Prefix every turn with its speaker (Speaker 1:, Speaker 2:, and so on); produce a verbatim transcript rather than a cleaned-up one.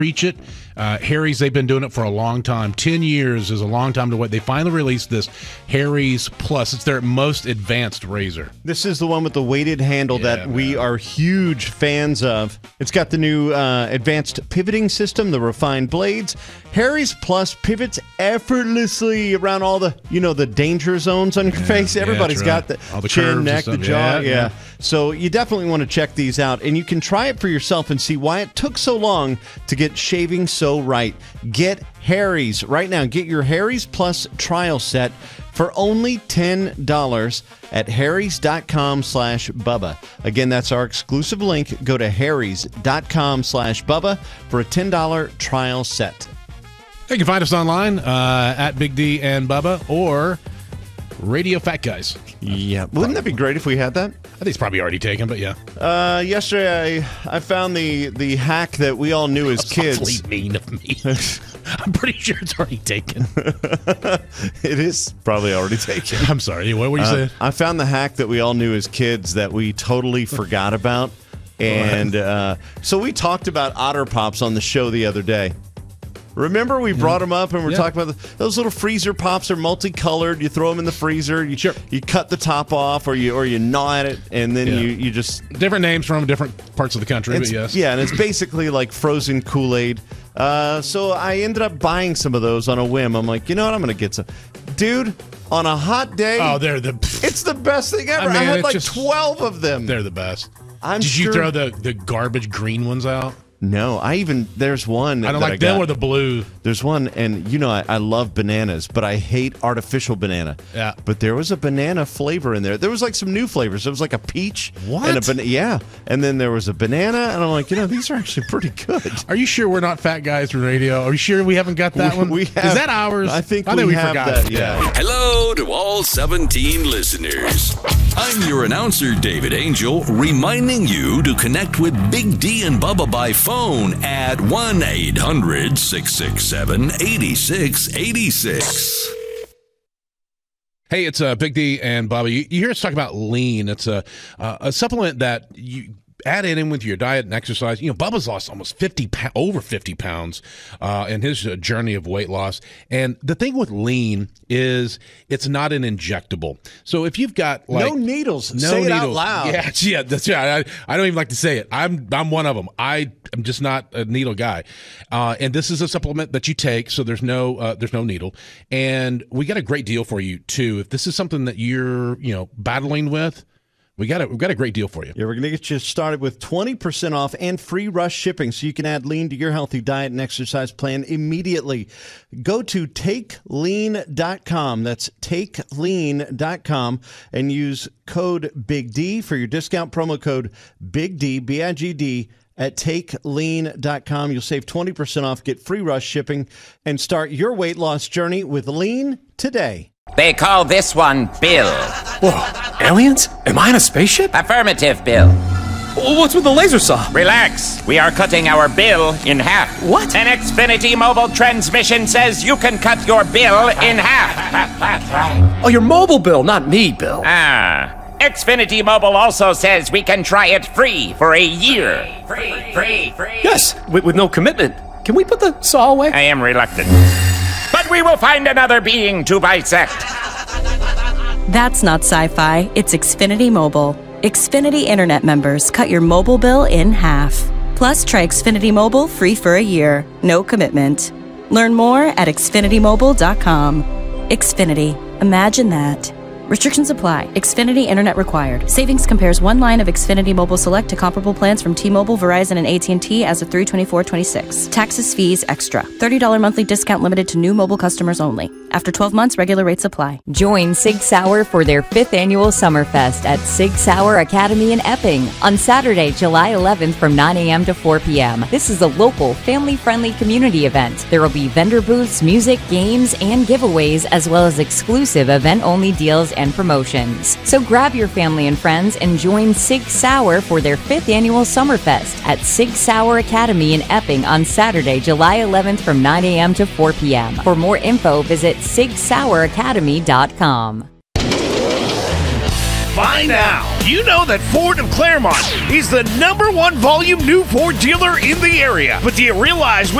Speaker 1: reach it. Uh, Harry's, they've been doing it for a long time. Ten years is a long time to wait. They finally released this Harry's Plus. It's their most advanced razor.
Speaker 2: This is the one with the weighted handle
Speaker 1: Yeah,
Speaker 2: that
Speaker 1: man.
Speaker 2: we are huge fans of. It's got the new uh, advanced pivoting system, the refined blades. Harry's Plus pivots effortlessly around all the, you know, the danger zones on your
Speaker 1: Yeah,
Speaker 2: face.
Speaker 1: yeah,
Speaker 2: Everybody's
Speaker 1: that's
Speaker 2: got
Speaker 1: right.
Speaker 2: the,
Speaker 1: All the curves
Speaker 2: chin,
Speaker 1: and
Speaker 2: neck, the
Speaker 1: stuff.
Speaker 2: jaw.
Speaker 1: Yeah,
Speaker 2: Yeah,
Speaker 1: yeah.
Speaker 2: So you definitely want to check these out. And you can try it for yourself and see why it took so long to get shaving so right. Get Harry's right now. Get your Harry's Plus trial set for only ten dollars at harrys.com slash Bubba. Again, that's our exclusive link. Go to harrys.com slash Bubba for a ten dollars trial set.
Speaker 1: You can find us online uh, at Big D and Bubba or Radio Fat Guys.
Speaker 2: Yeah. Wouldn't that be great if we had that?
Speaker 1: I think it's probably already taken, but yeah.
Speaker 2: Uh, yesterday, I, I found the, the hack that we all knew as kids.
Speaker 1: Awfully mean of me. I'm pretty sure it's already taken.
Speaker 2: It is probably already taken.
Speaker 1: I'm sorry. What were you
Speaker 2: Uh,
Speaker 1: saying?
Speaker 2: I found the hack that we all knew as kids that we totally forgot about. And uh, so we talked about Otter Pops on the show the other day. Remember we brought them up and we're
Speaker 1: Yeah.
Speaker 2: talking about the, those little freezer pops are multicolored. You throw them in the freezer. You,
Speaker 1: Sure.
Speaker 2: you cut the top off or you or you gnaw at it and then
Speaker 1: Yeah.
Speaker 2: you, you just
Speaker 1: Different names from different parts of the country,
Speaker 2: It's-
Speaker 1: but yes.
Speaker 2: Yeah, and it's basically like frozen Kool-Aid. Uh, so I ended up buying some of those on a whim. I'm like, you know what? I'm going to get some. Dude, on a hot day,
Speaker 1: Oh, they're the
Speaker 2: it's the best thing ever.
Speaker 1: I
Speaker 2: I,
Speaker 1: mean,
Speaker 2: had
Speaker 1: it's
Speaker 2: like
Speaker 1: just-
Speaker 2: twelve of them.
Speaker 1: they're the best.
Speaker 2: I'm
Speaker 1: Did
Speaker 2: sure.
Speaker 1: you throw the, the garbage green ones out?
Speaker 2: No, I even, there's one.
Speaker 1: I don't
Speaker 2: that
Speaker 1: like them
Speaker 2: got.
Speaker 1: or the blue.
Speaker 2: There's one, and you know, I, I love bananas, but I hate artificial banana.
Speaker 1: Yeah.
Speaker 2: But there was a banana flavor in there. There was like some new flavors. There was like a peach.
Speaker 1: What?
Speaker 2: And a bana- yeah. And then there was a banana, and I'm like, you know, these are actually pretty good.
Speaker 1: Are you sure we're not Fat Guys from Radio? Are you sure we haven't got that
Speaker 2: We-
Speaker 1: one?
Speaker 2: we have-
Speaker 1: Is that ours?
Speaker 2: I think
Speaker 1: I
Speaker 2: we
Speaker 1: think we
Speaker 2: have
Speaker 1: forgot
Speaker 2: that,
Speaker 1: it.
Speaker 2: yeah.
Speaker 3: Hello to all seventeen listeners. I'm your announcer, David Angel, reminding you to connect with Big D and Bubba by phone at one eight hundred six six seven eight six eight six.
Speaker 1: Hey, it's uh, Big D and Bobby. You, you hear us talk about lean. It's a uh, a supplement that you add it in with your diet and exercise. You know, Bubba's lost almost fifty, over fifty pounds uh, in his uh, journey of weight loss. And the thing with lean is it's not an injectable. So if you've got like
Speaker 2: no needles.
Speaker 1: no
Speaker 2: Say it out
Speaker 1: needles.
Speaker 2: loud.
Speaker 1: Yeah, yeah, that's right. I, I don't even like to say it. I'm I'm one of them. I am just not a needle guy. Uh, and this is a supplement that you take, so there's no uh, there's no needle. And we got a great deal for you too. If this is something that you're you know battling with, we got a, we've got a great deal for you.
Speaker 2: Yeah, we're going to get you started with twenty percent off and free rush shipping so you can add lean to your healthy diet and exercise plan immediately. Go to take lean dot com. That's take lean dot com and use code Big D for your discount promo code Big D, B I G D, at take lean dot com. You'll save twenty percent off, get free rush shipping, and start your weight loss journey with Lean today.
Speaker 4: They call this one Bill.
Speaker 5: Whoa, aliens? Am I in a spaceship?
Speaker 4: Affirmative, Bill.
Speaker 5: Well, what's with the laser saw?
Speaker 4: Relax. We are cutting our bill in half.
Speaker 5: What?
Speaker 4: An Xfinity mobile transmission says you can cut your bill in half.
Speaker 5: Oh, your mobile bill, not me, Bill.
Speaker 4: Ah. Xfinity Mobile also says we can try it free for a year. Free, free, free.
Speaker 5: Yes, with, with no commitment. Can we put the saw away?
Speaker 4: I am reluctant. But we will find another being to bisect.
Speaker 6: That's not sci-fi, it's Xfinity Mobile. Xfinity Internet members cut your mobile bill in half. Plus, try Xfinity Mobile free for a year. No commitment. Learn more at xfinity mobile dot com. Xfinity. Imagine that. Restrictions apply. Xfinity Internet required. Savings compares one line of Xfinity Mobile Select to comparable plans from T-Mobile, Verizon, and A T and T as of three twenty-four twenty-six. Taxes, fees, extra. thirty dollars monthly discount limited to new mobile customers only. After twelve months, regular rates apply.
Speaker 7: Join Sig Sauer for their fifth annual Summerfest at Sig Sauer Academy in Epping on Saturday, July eleventh from nine a.m. to four p.m. This is a local, family-friendly community event. There will be vendor booths, music, games, and giveaways, as well as exclusive event-only deals and promotions. So grab your family and friends and join Sig Sauer for their fifth annual Summerfest at Sig Sauer Academy in Epping on Saturday, July eleventh from nine a.m. to four p.m. For more info, visit sig sauer academy dot com.
Speaker 8: By now, you know that Ford of Claremont is the number one volume new Ford dealer in the area. But do you realize